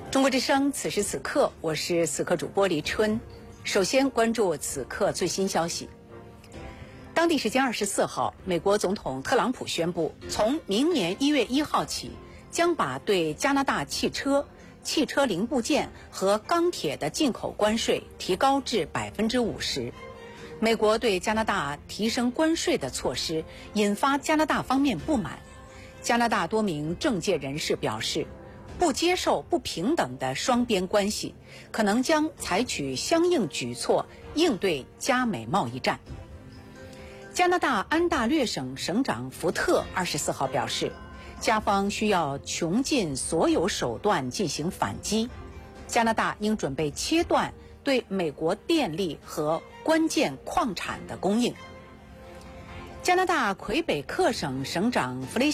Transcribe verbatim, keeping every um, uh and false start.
中国之声，此时此刻，我是此刻主播黎春。首先关注此刻最新消息。当地时间二十四号，美国总统特朗普宣布，从明年一月一号起，将把对加拿大汽车、汽车零部件和钢铁的进口关税提高至百分之五十。美国对加拿大提升关税的措施引发加拿大方面不满。加拿大多名政界人士表示，不接受不平等的双边关系，可能将采取相应举措应对加美贸易战。加拿大安大略省省长福特二十四号表示，加方需要穷尽所有手段进行反击，加拿大应准备切断对美国电力和关键矿产的供应。加拿大魁北克省省长弗雷